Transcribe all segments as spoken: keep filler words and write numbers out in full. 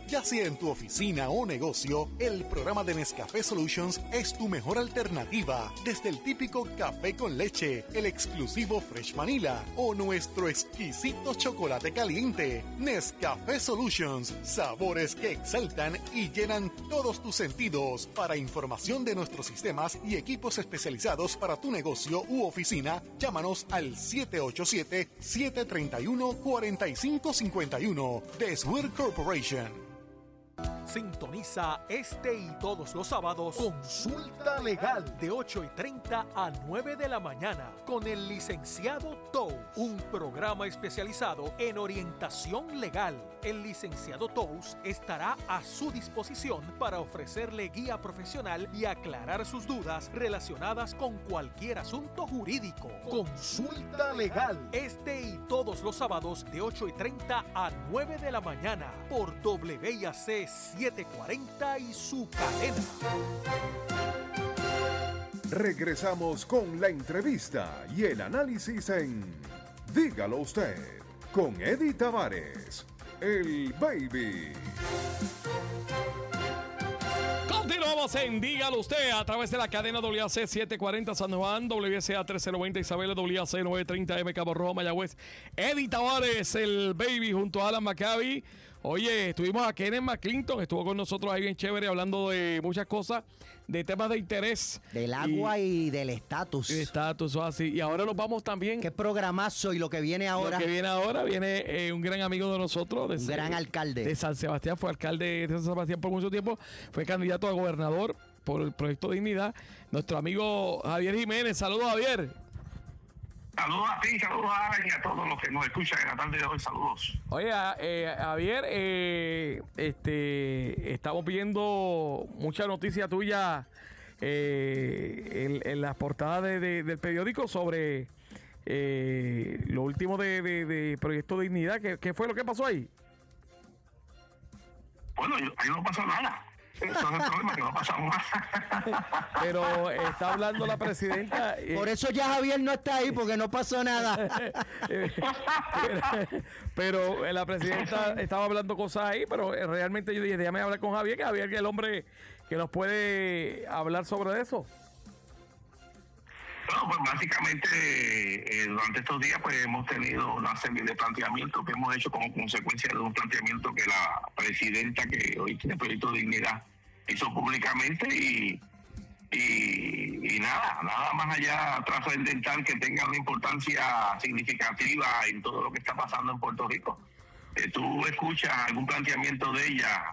Ya sea en tu oficina o negocio, el programa de Nescafé Solutions es tu mejor alternativa. Desde el típico café con leche, el exclusivo Fresh Vanilla o nuestro exquisito chocolate caliente. Nescafé Solutions, sabores que exaltan y llenan todos tus sentidos. Para información de nuestros sistemas y equipos especializados para tu negocio u oficina, llámanos al siete ocho siete, siete tres uno, cuatro cinco cinco uno de Swear Corporation. Sintoniza este y todos los sábados Consulta Legal de ocho y treinta a nueve de la mañana con el licenciado Tous, un programa especializado en orientación legal. El licenciado Tous estará a su disposición para ofrecerle guía profesional y aclarar sus dudas relacionadas con cualquier asunto jurídico. Consulta Legal este y todos los sábados de ocho y treinta a nueve de la mañana por W I A C setecientos cuarenta y su cadena. Regresamos con la entrevista y el análisis en Dígalo Usted con Eddie Tavares, el Baby. Continuamos en Dígalo Usted a través de la cadena W A C setecientos cuarenta San Juan, W S A trece noventa Isabela, W A C novecientos treinta M Cabo Rojo, Mayagüez. Eddie Tavares, el Baby, junto a Alan Maccabi. Oye, estuvimos a Kenneth McClinton, estuvo con nosotros ahí bien chévere hablando de muchas cosas, de temas de interés. Del agua y, y del estatus. El estatus, así. Y ahora nos vamos también. Qué programazo y lo que viene ahora. Lo que viene ahora, viene eh, un gran amigo de nosotros. De, un gran alcalde. De San Sebastián, fue alcalde de San Sebastián por mucho tiempo, fue candidato a gobernador por el Proyecto Dignidad. Nuestro amigo Javier Jiménez. Saludos, Javier. Saludos a ti, saludos a Alan y a todos los que nos escuchan en la tarde de hoy. Saludos. Oye, eh, Javier, eh, este, estamos viendo mucha noticia tuya eh, en, en las portadas de, de, del periódico sobre eh, lo último de, de, de Proyecto Dignidad. ¿Qué, ¿Qué fue lo que pasó ahí? Bueno, ahí no pasó nada. Eso es el problema, que no pasamos más. Pero está hablando la presidenta. Eh, Por eso ya Javier no está ahí, porque no pasó nada. pero, pero la presidenta estaba hablando cosas ahí, pero realmente yo dije, déjame hablar con Javier, que Javier es el hombre que nos puede hablar sobre eso. Bueno, pues básicamente eh, durante estos días pues hemos tenido una serie de planteamientos que hemos hecho como consecuencia de un planteamiento que la presidenta, que hoy tiene Proyecto de Dignidad, hizo públicamente y, y, y nada, nada más allá trascendental que tenga una importancia significativa en todo lo que está pasando en Puerto Rico. Eh, tú escuchas algún planteamiento de ella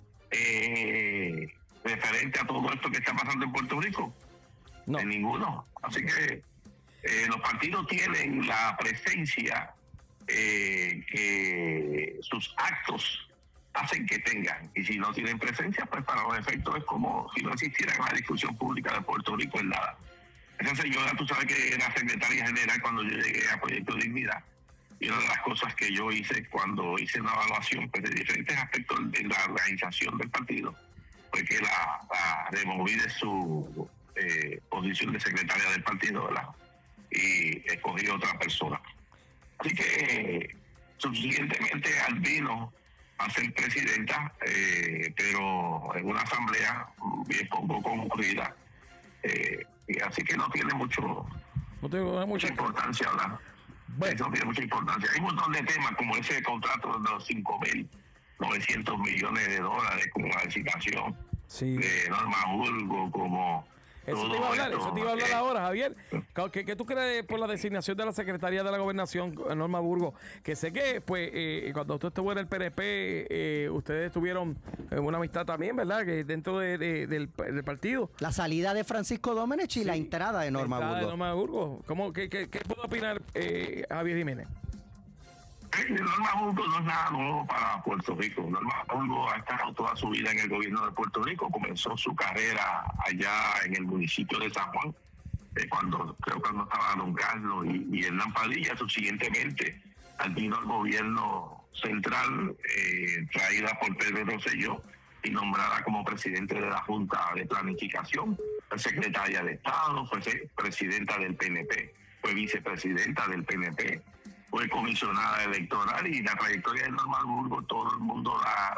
eh, referente a todo esto que está pasando en Puerto Rico. No. De ninguno. Así que eh, los partidos tienen la presencia eh, que sus actos hacen que tengan. Y si no tienen presencia, pues para los efectos es como si no existiera la discusión pública de Puerto Rico en nada. Esa señora, tú sabes que era secretaria general cuando yo llegué a Proyecto de Dignidad. Y una de las cosas que yo hice cuando hice una evaluación pues, de diferentes aspectos de la organización del partido, fue que la, la removí de su Eh, posición de secretaria del partido, ¿verdad? Y escogí otra persona. Así que eh, suficientemente albino a ser presidenta, eh, pero en una asamblea bien poco concluida. Eh, y así que no tiene mucho no tengo mucha, mucha importancia, ¿verdad? Bueno. Eso no tiene mucha importancia. Hay un montón de temas como ese contrato de los cinco mil novecientos millones de dólares, como la licitación sí. de Norma Burgos, como Eso te iba a hablar, eso te iba a hablar ahora, Javier. ¿Qué, ¿Qué tú crees por la designación de la Secretaría de la Gobernación, Norma Burgos? Que sé que, pues, eh, cuando usted estuvo en el P N P, eh, ustedes tuvieron una amistad también, ¿verdad? Que dentro de, de, del, del partido. La salida de Francisco Domenech y sí, la entrada de Norma Burgos. De Norma Burgos. ¿Cómo, qué, qué, ¿Qué puede opinar eh, Javier Jiménez? Norma Burgos no es nada nuevo para Puerto Rico. Norma Burgos ha estado toda su vida en el gobierno de Puerto Rico. Comenzó su carrera allá en el municipio de San Juan, eh, cuando creo que no estaba Don Carlos y, y Hernán Padilla. Subsiguientemente, al vino al gobierno central, eh, traída por Pedro Rosselló y nombrada como presidente de la Junta de Planificación. Fue secretaria de Estado, fue presidenta del P N P, fue vicepresidenta del P N P. Fue comisionada electoral y la trayectoria de Norma Burgos todo el mundo la,